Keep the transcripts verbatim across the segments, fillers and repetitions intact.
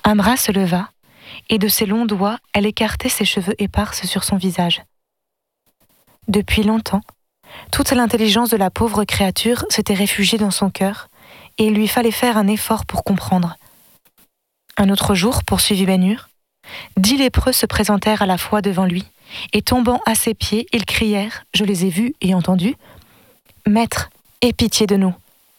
Amra se leva, et de ses longs doigts, elle écartait ses cheveux épars sur son visage. Depuis longtemps, toute l'intelligence de la pauvre créature s'était réfugiée dans son cœur, et il lui fallait faire un effort pour comprendre. Un autre jour, poursuivit Ben-Hur, dix lépreux se présentèrent à la fois devant lui, et tombant à ses pieds, ils crièrent, je les ai vus et entendus, « Maître, aie pitié de nous !»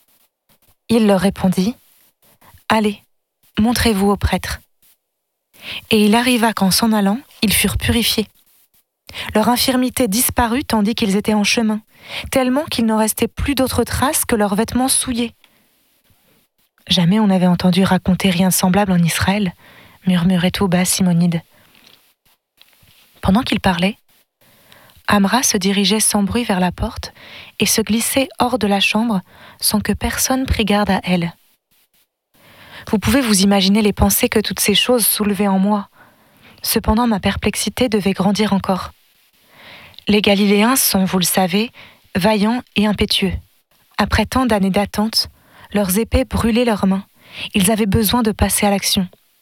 Il leur répondit, « Allez, montrez-vous au prêtre. » Et il arriva qu'en s'en allant, ils furent purifiés. Leur infirmité disparut tandis qu'ils étaient en chemin, tellement qu'il n'en restait plus d'autres traces que leurs vêtements souillés. Jamais on n'avait entendu raconter rien de semblable en Israël, murmurait tout bas Simonide. Pendant qu'il parlait, Amra se dirigeait sans bruit vers la porte et se glissait hors de la chambre sans que personne prît garde à elle. Vous pouvez vous imaginer les pensées que toutes ces choses soulevaient en moi. Cependant, ma perplexité devait grandir encore. Les Galiléens sont, vous le savez, vaillants et impétueux. Après tant d'années d'attente, leurs épées brûlaient leurs mains. Ils avaient besoin de passer à l'action.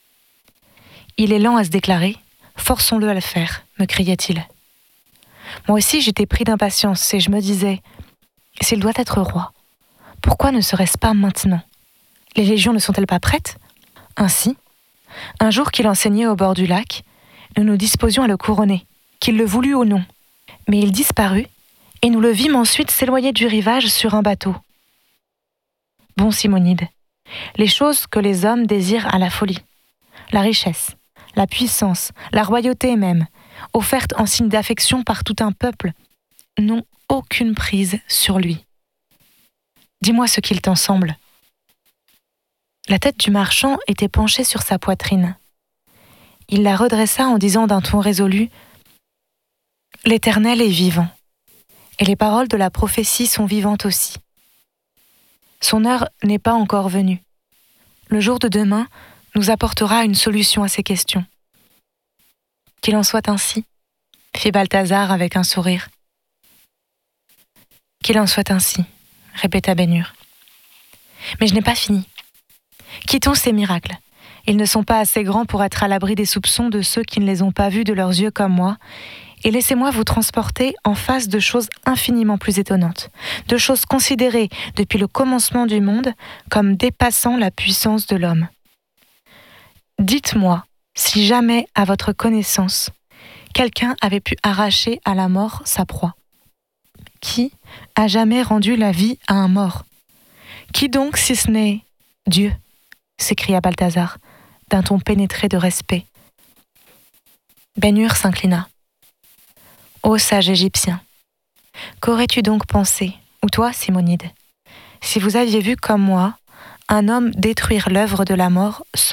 « Il est lent à se déclarer, forçons-le à le faire », me criait-il. Moi aussi j'étais pris d'impatience et je me disais « S'il doit être roi, pourquoi ne serait-ce pas maintenant ? Les légions ne sont-elles pas prêtes ?» Ainsi, un jour qu'il enseignait au bord du lac, nous nous disposions à le couronner, qu'il le voulut ou non. Mais il disparut, et nous le vîmes ensuite s'éloigner du rivage sur un bateau. Bon Simonide, les choses que les hommes désirent à la folie, la richesse, la puissance, la royauté même, offertes en signe d'affection par tout un peuple, n'ont aucune prise sur lui. Dis-moi ce qu'il t'en semble. La tête du marchand était penchée sur sa poitrine. Il la redressa en disant d'un ton résolu « L'Éternel est vivant, et les paroles de la prophétie sont vivantes aussi. Son heure n'est pas encore venue. Le jour de demain nous apportera une solution à ces questions. » « Qu'il en soit ainsi, » fit Balthazar avec un sourire. « Qu'il en soit ainsi, » répéta Ben-Hur. « Mais je n'ai pas fini. Quittons ces miracles. Ils ne sont pas assez grands pour être à l'abri des soupçons de ceux qui ne les ont pas vus de leurs yeux comme moi, et laissez-moi vous transporter en face de choses infiniment plus étonnantes, de choses considérées depuis le commencement du monde comme dépassant la puissance de l'homme. Dites-moi, si jamais, à votre connaissance, quelqu'un avait pu arracher à la mort sa proie. Qui a jamais rendu la vie à un mort? Qui donc, si ce n'est Dieu? S'écria Balthazar, d'un ton pénétré de respect. Ben-Hur s'inclina. Ô sage Égyptien, qu'aurais-tu donc pensé, ou toi, Simonide, si vous aviez vu comme moi un homme détruire l'œuvre de la mort